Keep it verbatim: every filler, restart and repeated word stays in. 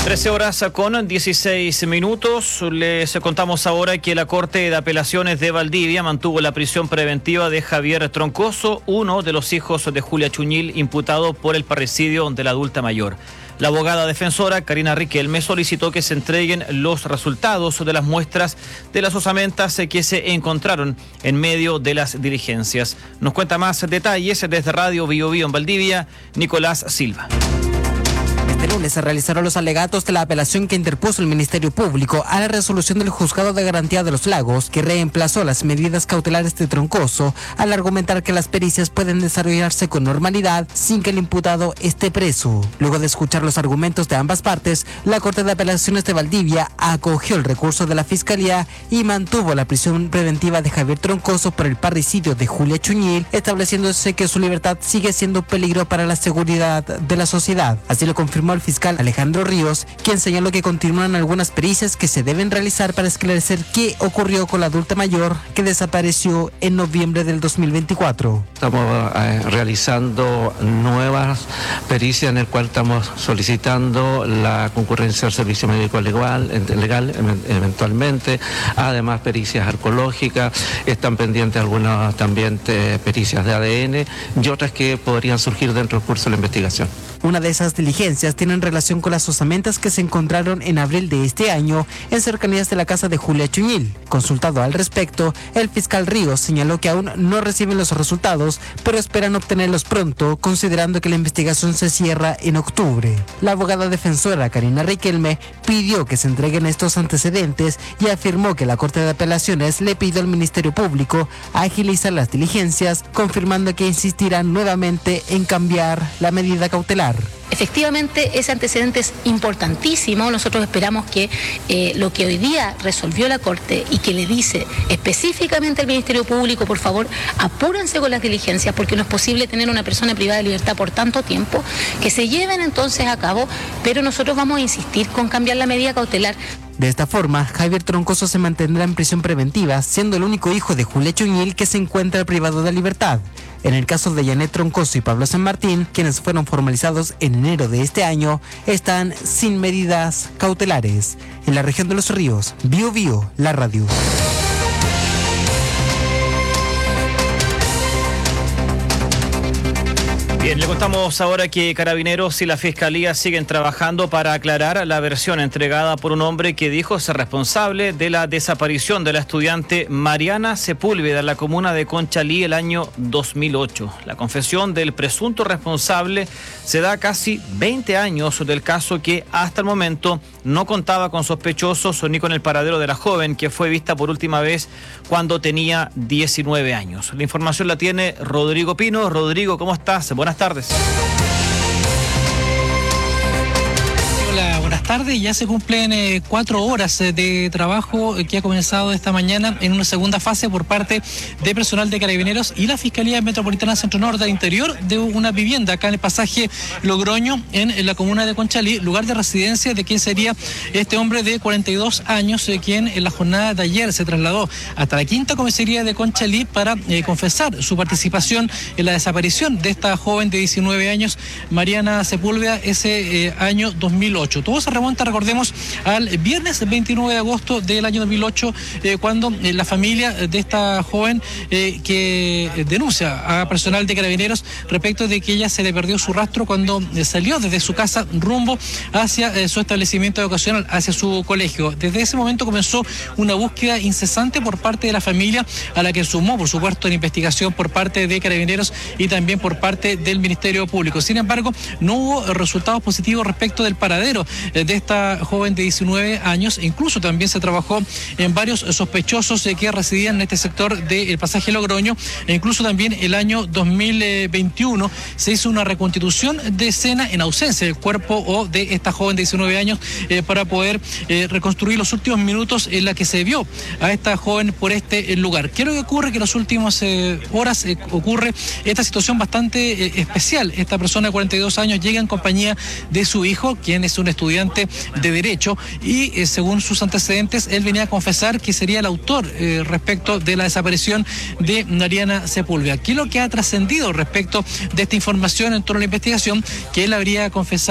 trece horas con dieciséis minutos. Les contamos ahora que la Corte de Apelaciones de Valdivia mantuvo la prisión preventiva de Javier Troncoso, uno de los hijos de Julia Chuñil, imputado por el parricidio de la adulta mayor. La abogada defensora, Karina Riquelme, solicitó que se entreguen los resultados de las muestras de las osamentas que se encontraron en medio de las diligencias. Nos cuenta más detalles desde Radio Bio Bio en Valdivia, Nicolás Silva. Este lunes se realizaron los alegatos de la apelación que interpuso el Ministerio Público a la resolución del Juzgado de Garantía de los Lagos, que reemplazó las medidas cautelares de Troncoso al argumentar que las pericias pueden desarrollarse con normalidad sin que el imputado esté preso. Luego de escuchar los argumentos de ambas partes, la Corte de Apelaciones de Valdivia acogió el recurso de la Fiscalía y mantuvo la prisión preventiva de Javier Troncoso por el parricidio de Julia Chuñil, estableciéndose que su libertad sigue siendo un peligro para la seguridad de la sociedad. Así lo confirmó el fiscal Alejandro Ríos, quien señaló que continúan algunas pericias que se deben realizar para esclarecer qué ocurrió con la adulta mayor que desapareció en noviembre del dos mil veinticuatro. Estamos eh, realizando nuevas pericias en el cual estamos solicitando la concurrencia del servicio médico legal, legal eventualmente, además pericias arqueológicas, están pendientes algunas también eh, pericias de A D N y otras que podrían surgir dentro del curso de la investigación. Una de esas diligencias tiene relación con las osamentas que se encontraron en abril de este año en cercanías de la casa de Julia Chuñil. Consultado al respecto, el fiscal Ríos señaló que aún no reciben los resultados, pero esperan obtenerlos pronto, considerando que la investigación se cierra en octubre. La abogada defensora Karina Riquelme pidió que se entreguen estos antecedentes y afirmó que la Corte de Apelaciones le pidió al Ministerio Público agilizar las diligencias, confirmando que insistirán nuevamente en cambiar la medida cautelar. Efectivamente, ese antecedente es importantísimo. Nosotros esperamos que eh, lo que hoy día resolvió la Corte y que le dice específicamente al Ministerio Público, por favor, apúrense con las diligencias, porque no es posible tener una persona privada de libertad por tanto tiempo, que se lleven entonces a cabo, pero nosotros vamos a insistir con cambiar la medida cautelar. De esta forma, Javier Troncoso se mantendrá en prisión preventiva, siendo el único hijo de Julia Chuñil que se encuentra privado de libertad. En el caso de Janet Troncoso y Pablo San Martín, quienes fueron formalizados en enero de este año, están sin medidas cautelares. En la región de Los Ríos, Bio Bio, la radio. Bien, le contamos ahora que Carabineros y la Fiscalía siguen trabajando para aclarar la versión entregada por un hombre que dijo ser responsable de la desaparición de la estudiante Mariana Sepúlveda en la comuna de Conchalí el año dos mil ocho. La confesión del presunto responsable se da casi veinte años del caso, que hasta el momento no contaba con sospechosos ni con el paradero de la joven, que fue vista por última vez cuando tenía diecinueve años. La información la tiene Rodrigo Pino. Rodrigo, ¿cómo estás? Buenas tardes. Hola, buenas tardes. Ya se cumplen eh, cuatro horas eh, de trabajo eh, que ha comenzado esta mañana en una segunda fase por parte de personal de Carabineros y la Fiscalía Metropolitana Centro Norte, al interior de una vivienda acá en el pasaje Logroño, en, en la comuna de Conchalí, lugar de residencia de quien sería este hombre de cuarenta y dos años, eh, quien en la jornada de ayer se trasladó hasta la quinta comisaría de Conchalí para eh, confesar su participación en la desaparición de esta joven de diecinueve años, Mariana Sepúlveda, ese eh, año dos mil ocho. Todo se remonta, recordemos, al viernes veintinueve de agosto del año dos mil ocho, eh, cuando eh, la familia de esta joven eh, que denuncia a personal de Carabineros respecto de que ella se le perdió su rastro cuando eh, salió desde su casa rumbo hacia eh, su establecimiento educacional, hacia su colegio. Desde ese momento comenzó una búsqueda incesante por parte de la familia, a la que sumó, por supuesto, la investigación por parte de Carabineros y también por parte del Ministerio Público. Sin embargo, no hubo resultados positivos respecto del paradero de esta joven de diecinueve años. Incluso también se trabajó en varios sospechosos que residían en este sector del pasaje Logroño, e incluso también el año dos mil veintiuno se hizo una reconstitución de escena en ausencia del cuerpo o de esta joven de diecinueve años eh, para poder eh, reconstruir los últimos minutos en la que se vio a esta joven por este lugar. ¿Qué es lo que ocurre? Que en las últimas eh, horas eh, ocurre esta situación bastante eh, especial. Esta persona de cuarenta y dos años llega en compañía de su hijo, quien es un estudiante de Derecho, y eh, según sus antecedentes, él venía a confesar que sería el autor eh, respecto de la desaparición de Mariana Sepúlveda. ¿Qué es lo que ha trascendido respecto de esta información en torno a la investigación? Que él habría confesado